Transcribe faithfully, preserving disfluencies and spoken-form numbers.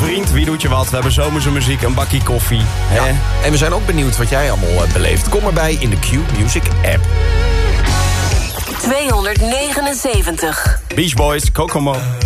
vriend, wie doet je wat? We hebben zomerse muziek, een bakkie koffie. Hè? Ja. En we zijn ook benieuwd wat jij allemaal uh, beleeft. Kom erbij in de Q-Music app. tweehonderdnegenenzeventig. Beach Boys, Kokomo.